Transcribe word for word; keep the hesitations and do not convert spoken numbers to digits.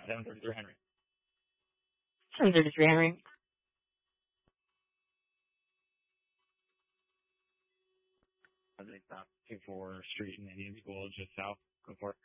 seven thirty-three Henry. seven thirty-three Henry. I think stop two four Street in Indian School, just south. Go for it.